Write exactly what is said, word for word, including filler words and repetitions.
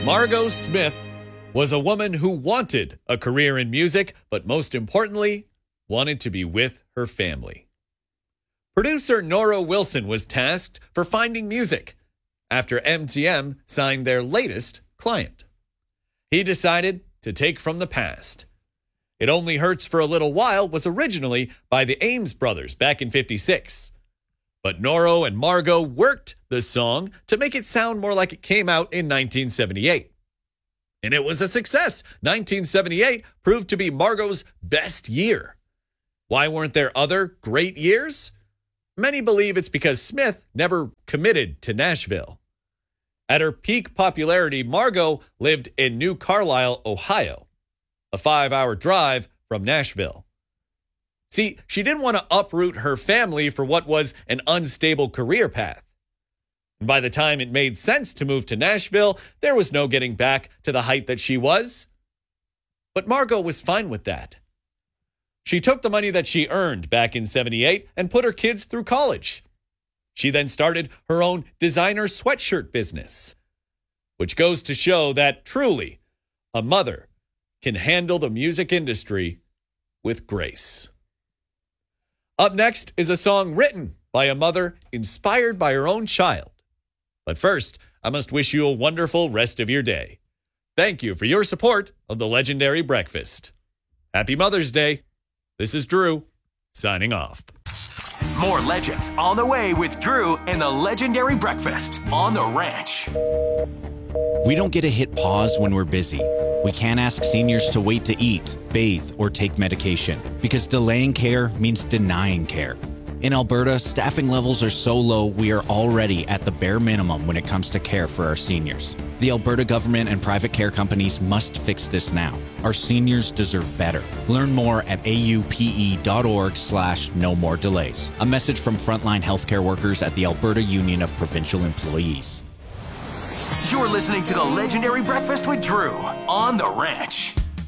Margot Smith was a woman who wanted a career in music, but most importantly, wanted to be with her family. Producer Nora Wilson was tasked for finding music after M G M signed their latest client. He decided to take from the past. It Only Hurts for a Little While was originally by the Ames brothers back in fifty-six. But Nora and Margot worked the song to make it sound more like it came out in nineteen seventy-eight. And it was a success. nineteen seventy-eight proved to be Margot's best year. Why weren't there other great years? Many believe it's because Smith never committed to Nashville. At her peak popularity, Margot lived in New Carlisle, Ohio, a five-hour drive from Nashville. See, she didn't want to uproot her family for what was an unstable career path. And by the time it made sense to move to Nashville, there was no getting back to the height that she was. But Margot was fine with that. She took the money that she earned back in seventy-eight and put her kids through college. She then started her own designer sweatshirt business, which goes to show that truly a mother can handle the music industry with grace. Up next is a song written by a mother inspired by her own child. But first, I must wish you a wonderful rest of your day. Thank you for your support of the Legendary Breakfast. Happy Mother's Day. This is Drew, signing off. More legends on the way with Drew and the Legendary Breakfast on the Ranch. We don't get to hit pause when we're busy. We can't ask seniors to wait to eat, bathe, or take medication because delaying care means denying care. In Alberta, staffing levels are so low we are already at the bare minimum when it comes to care for our seniors. The Alberta government and private care companies must fix this now. Our seniors deserve better. Learn more at aupe.org slash no more delays. A message from frontline healthcare workers at the Alberta Union of Provincial Employees. You're listening to the Legendary Breakfast with Drew on the Ranch.